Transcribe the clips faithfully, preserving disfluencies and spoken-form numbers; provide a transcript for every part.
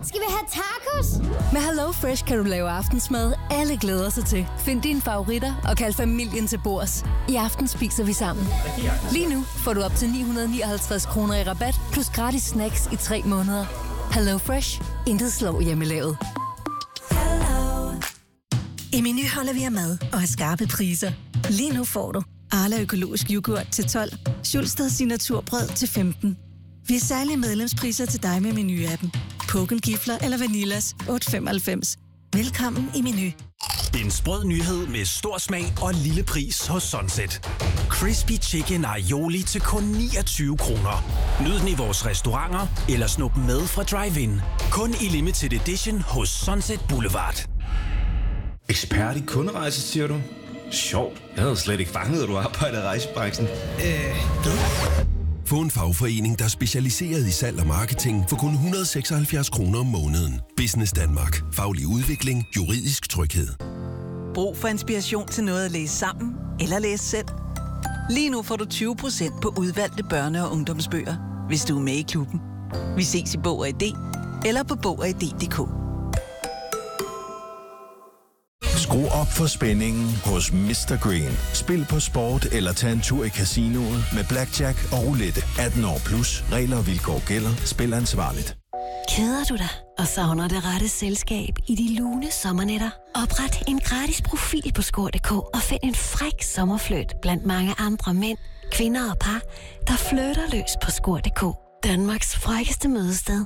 Skal vi have tacos? Med Hello Fresh kan du lave aftensmad, alle glæder sig til. Find dine favoritter og kald familien til bords. I aften spiser vi sammen. Lige nu får du op til ni hundrede nioghalvtreds kroner i rabat, plus gratis snacks i tre måneder. Hello Fresh. Intet slår hjemmelavet. I Meny holder vi af mad og har skarpe priser. Lige nu får du Arla økologisk yoghurt til tolv, Schulstad signaturbrød til femten. Vi har særlige medlemspriser til dig med Meny-appen. Pågen Gifler eller Vanillas otte femoghalvfems. Velkommen i Meny. En sprød nyhed med stor smag og lille pris hos Sunset. Crispy Chicken Aioli til kun niogtyve kroner. Nyd den i vores restauranter eller snup med fra drive-in. Kun i limited edition hos Sunset Boulevard. Ekspert i kunderejse, siger du? Sjovt. Jeg havde slet ikke fanget, at du arbejder i rejsebranchen. Øh, Få en fagforening, der er specialiseret i salg og marketing for kun et hundrede og seksoghalvfjerds kroner om måneden. Business Danmark. Faglig udvikling. Juridisk tryghed. Brug for inspiration til noget at læse sammen eller læse selv? Lige nu får du tyve procent på udvalgte børne- og ungdomsbøger, hvis du er med i klubben. Vi ses i Bog og I D eller på bog og i d punktum d k. Skru op for spændingen hos mister Green. Spil på sport eller tag en tur i casinoet med blackjack og roulette. atten år plus. Regler og vilkår gælder. Spil ansvarligt. Keder du dig og savner det rette selskab i de lune sommernætter? Opret en gratis profil på score punktum d k og find en fræk sommerfløjt blandt mange andre mænd, kvinder og par, der flytter løs på score punktum d k. Danmarks frækkeste mødested.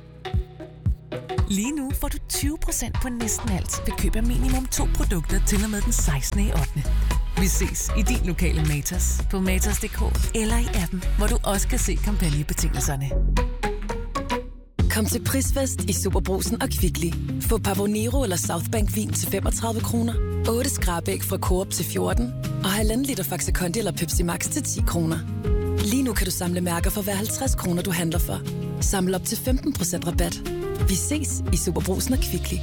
Lige nu får du tyve procent på næsten alt ved køb af minimum to produkter til og med den sekstende i ottende Vi ses i din lokale Matas på matas punktum d k eller i appen, hvor du også kan se kampagnebetingelserne. Kom til Prisfest i Superbrugsen og Kvickly. Få Pavonero eller Southbank vin til femogtredive kroner, otte skrabæg fra Coop til fjorten og halvanden liter Faxe Kondi eller Pepsi Max til ti kroner. Lige nu kan du samle mærker for hver halvtreds kroner, du handler for. Samle op til femten procent rabat. Vi ses i Superbrugsen og Kvickly.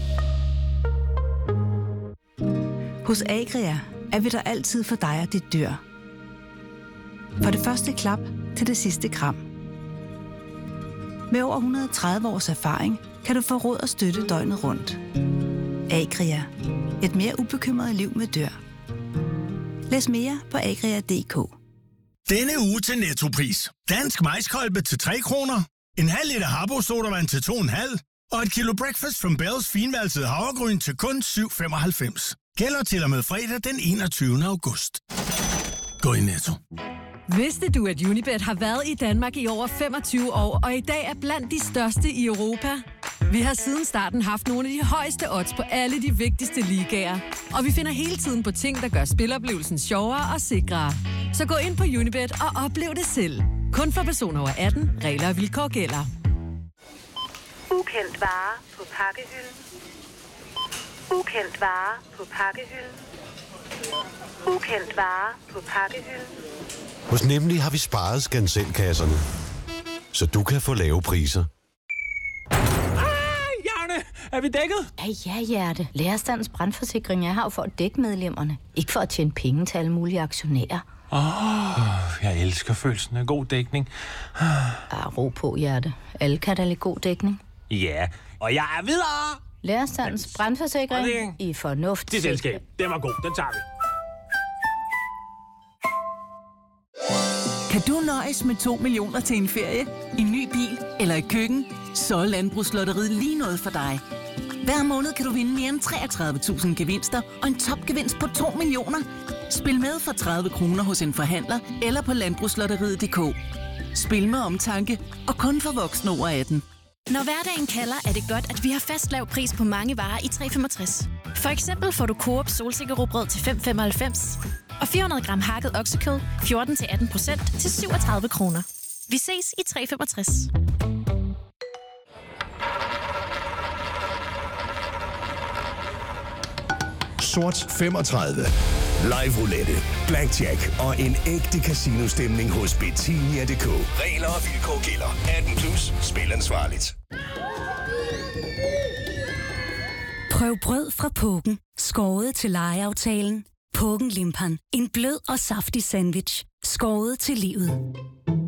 Hos Agria er vi der altid for dig og dit dyr. For det første klap til det sidste kram. Med over et hundrede og tredive års erfaring kan du få råd og støtte døgnet rundt. Agria. Et mere ubekymret liv med dyr. Læs mere på agria punktum d k. Denne uge til Nettopris. Dansk maiskolbe til tre kroner. En halv liter Habbo sodavand til to komma fem. Og et kilo Breakfast from Bells finvalset havregryn til kun syv femoghalvfems. Gælder til og med fredag den enogtyvende august. Gå i Netto. Vidste du, at Unibet har været i Danmark i over femogtyve år, og i dag er blandt de største i Europa? Vi har siden starten haft nogle af de højeste odds på alle de vigtigste ligaer. Og vi finder hele tiden på ting, der gør spiloplevelsen sjovere og sikrere. Så gå ind på Unibet og oplev det selv. Kun for personer over atten. Regler og vilkår gælder. Ukendt vare på pakkehylden. Ukendt vare på pakkehylden. Ukendt vare på pakkehylden. Hos Nemlig har vi sparet skanselkasserne, så du kan få lave priser. Er vi dækket? Ja, ja, hjerte. Lærerstandens brandforsikring er her for at dække medlemmerne. Ikke for at tjene penge til alle mulige aktionærer. Åh, oh, jeg elsker følelsen af god dækning. Ah, ro på, hjerte. Alle kan da lide god dækning. Ja, og jeg er videre! Lærerstandens brandforsikring det... i fornuft. Det selskab. Den var god. Den tager vi. Kan du nøjes med to millioner til en ferie, en ny bil eller et køkken? Så er Landbrugslotteriet lige noget for dig. Hver måned kan du vinde mere end treogtredive tusind gevinster og en topgevinst på to millioner. Spil med for tredive kroner hos en forhandler eller på landbrugslotteriet punktum d k. Spil med omtanke og kun for voksne over atten. Når hverdagen kalder, er det godt, at vi har fast lav pris på mange varer i tre komma femogtres. For eksempel får du Coop solsikkerrugbrød til fem komma femoghalvfems og fire hundrede gram hakket oksekød fjorten til atten procent til syvogtredive kroner. Vi ses i tre komma femogtres. Sort femogtredive. Live roulette, blackjack og en ægte casino-stemning hos Betinia punktum d k. Regler og vilkår gælder. atten plus. Spil ansvarligt. Prøv brød fra Pågen. Skåret til lejeaftalen. Pågen Limpan. En blød og saftig sandwich. Skåret til livet.